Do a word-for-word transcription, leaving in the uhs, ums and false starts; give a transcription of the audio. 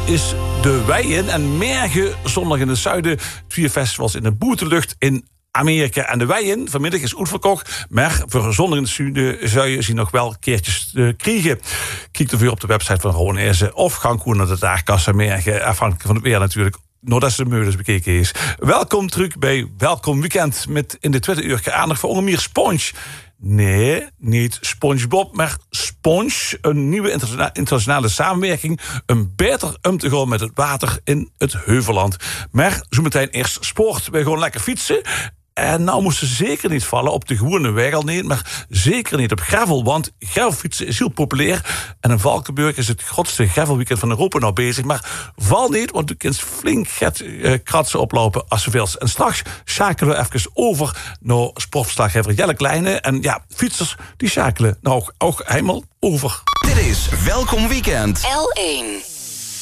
is de Weien en Merge zondag in het zuiden. Twee festivals in de boetelucht in Amerika en de Weien. Vanmiddag is uitverkocht, maar voor zondag in het zuiden zou je ze nog wel keertjes uh, krijgen. Kijk ervoor op de website van Ronezen of gang gewoon naar de Daagkassa Merge, afhankelijk van het weer natuurlijk. Nadat de meulens bekeken is. Welkom terug bij Welkom Weekend. Met in de tweede uur aandacht voor onder meer Sponge. Nee, niet SpongeBob, maar Sponge. Een nieuwe interna- internationale samenwerking. Een beter om te gaan met het water in het Heuvelland. Maar zometeen eerst sport. We gaan lekker fietsen. En nou moesten ze zeker niet vallen op de gewone weg al niet, maar zeker niet op gravel, want gravelfietsen is heel populair. En in Valkenburg is het grootste gravelweekend van Europa nou bezig. Maar val niet, want u kunt flink get, uh, kratsen oplopen als je wilt. En straks schakelen we even over naar sportverslaggever Jelle Kleine. En ja, fietsers die schakelen nou ook, ook helemaal over. Dit is Welkom Weekend. L één.